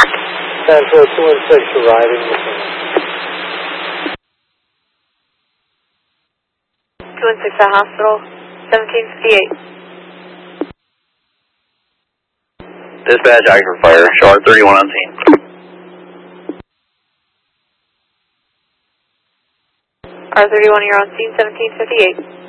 Sanford 216 arriving. 216 at hospital, 1758. Dispatch, Action Fire, Shard 31 on scene. R31, you're on scene, 1758.